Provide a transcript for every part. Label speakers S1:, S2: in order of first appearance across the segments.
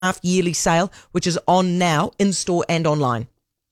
S1: yearly sale, which is on now, in-store and online.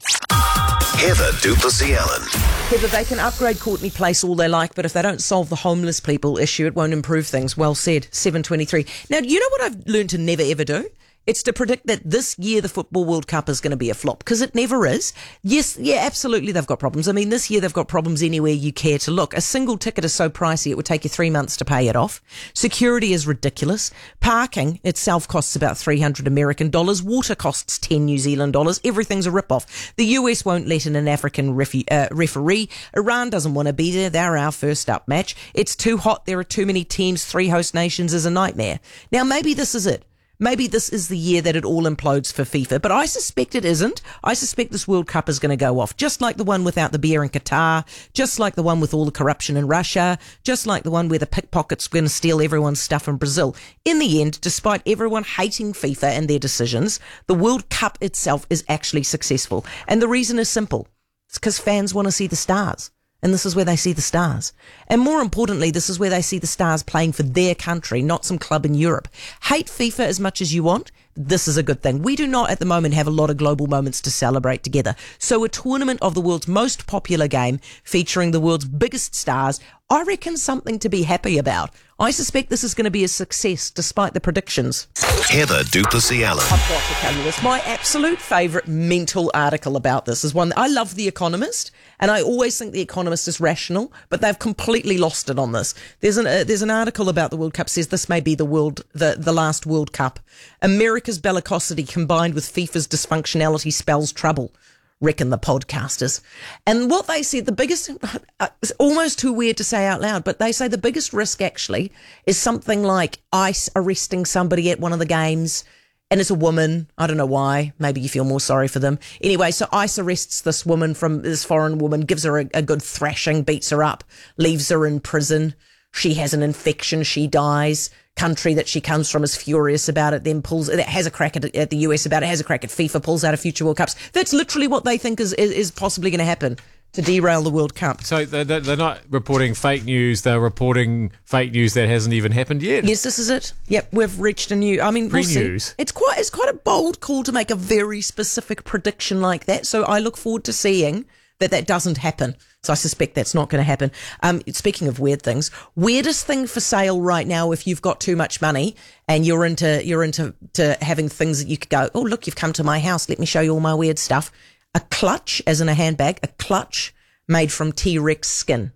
S2: Heather du Plessis-Allen.
S1: Heather, they can upgrade Courtney Place all they like, but if they don't solve the homeless people issue, it won't improve things. Well said, 7:23. Now, you know what I've learned to never ever do? It's to predict that this year the Football World Cup is going to be a flop, because it never is. Yes, yeah, absolutely they've got problems. I mean, this year they've got problems anywhere you care to look. A single ticket is so pricey it would take you 3 months to pay it off. Security is ridiculous. Parking itself costs about $300 American. Water costs 10 New Zealand dollars. Everything's a rip-off. The US won't let in an African referee. Iran doesn't want to be there. They're our first up match. It's too hot. There are too many teams. 3 host nations is a nightmare. Now, maybe this is it. Maybe this is the year that it all implodes for FIFA, but I suspect it isn't. I suspect this World Cup is going to go off, just like the one without the beer in Qatar, just like the one with all the corruption in Russia, just like the one where the pickpockets are going to steal everyone's stuff in Brazil. In the end, despite everyone hating FIFA and their decisions, the World Cup itself is actually successful. And the reason is simple. It's because fans want to see the stars. And this is where they see the stars. And more importantly, this is where they see the stars playing for their country, not some club in Europe. Hate FIFA as much as you want. This is a good thing. We do not at the moment have a lot of global moments to celebrate together. So a tournament of the world's most popular game featuring the world's biggest stars, I reckon something to be happy about. I suspect this is going to be a success despite the predictions.
S2: Heather du Plessis-Allen.
S1: I've got to tell you this. My absolute favourite mental article about this is one. I love The Economist, and I always think The Economist is rational, but they've completely lost it on this. There's an article about the World Cup says this may be the last World Cup. America's bellicosity combined with FIFA's dysfunctionality spells trouble, reckon the podcasters. And what they said, the biggest, it's almost too weird to say out loud, but they say the biggest risk actually is something like ICE arresting somebody at one of the games, and it's a woman. I don't know why. Maybe you feel more sorry for them. Anyway, so ICE arrests this foreign woman, gives her a good thrashing, beats her up, leaves her in prison. She has an infection, she dies. Country that she comes from is furious about it, then has a crack at the US about it, has a crack at FIFA, pulls out of future World Cups. That's literally what they think is possibly going to happen to derail the World Cup.
S3: So they're not reporting fake news, they're reporting fake news that hasn't even happened yet.
S1: Yes, this is it. Yep, we've reached a new,
S3: pre-news.
S1: It's quite a bold call to make a very specific prediction like that. So I look forward to seeing that doesn't happen. So I suspect that's not going to happen. Speaking of weird things, weirdest thing for sale right now if you've got too much money and you're into having things that you could go, oh, look, you've come to my house. Let me show you all my weird stuff. A clutch, as in a handbag, a clutch made from T-Rex skin.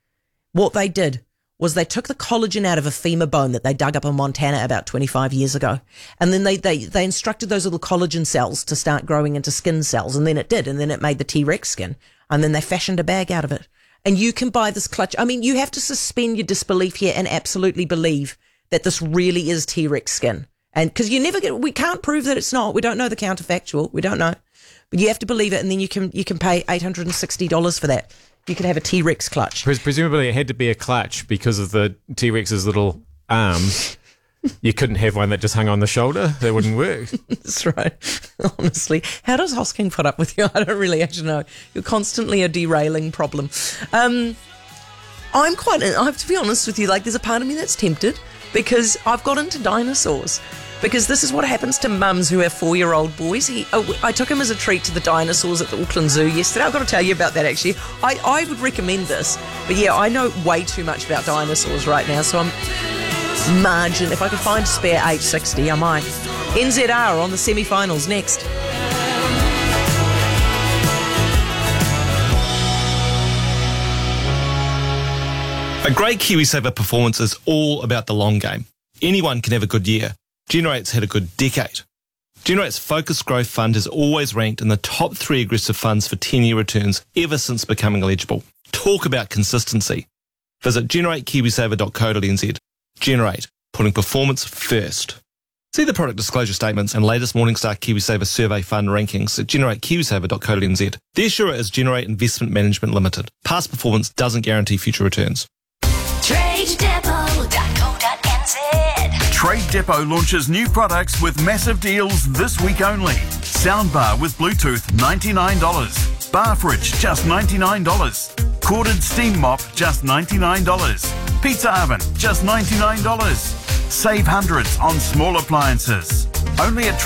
S1: What they did was they took the collagen out of a femur bone that they dug up in Montana about 25 years ago. And then they instructed those little collagen cells to start growing into skin cells. And then it did. And then it made the T-Rex skin. And then they fashioned a bag out of it. And you can buy this clutch. I mean, you have to suspend your disbelief here and absolutely believe that this really is T-Rex skin. And because we can't prove that it's not. We don't know the counterfactual. We don't know. But you have to believe it. And then you can pay $860 for that. You could have a T-Rex clutch.
S3: Presumably it had to be a clutch because of the T-Rex's little arms. You couldn't have one that just hung on the shoulder. That wouldn't work.
S1: That's right. Honestly. How does Hosking put up with you? I don't really actually know. You're constantly a derailing problem. I have to be honest with you, there's a part of me that's tempted because I've got into dinosaurs. Because this is what happens to mums who have 4-year-old boys. I took him as a treat to the dinosaurs at the Auckland Zoo yesterday. I've got to tell you about that, actually. I would recommend this. But yeah, I know way too much about dinosaurs right now, so I'm margin. If I could find a spare 860, I might. NZR on the semi-finals next.
S4: A great KiwiSaver performance is all about the long game. Anyone can have a good year. Generate's had a good decade. Generate's Focused Growth Fund has always ranked in the top 3 aggressive funds for 10-year returns ever since becoming eligible. Talk about consistency. Visit generatekiwisaver.co.nz. Generate, putting performance first. See the product disclosure statements and latest Morningstar KiwiSaver survey fund rankings at generatekiwisaver.co.nz. The issuer is Generate Investment Management Limited. Past performance doesn't guarantee future returns.
S5: Trade Depot launches new products with massive deals this week only. Soundbar with Bluetooth, $99. Bar fridge, just $99. Corded steam mop, just $99. Pizza oven, just $99. Save hundreds on small appliances. Only at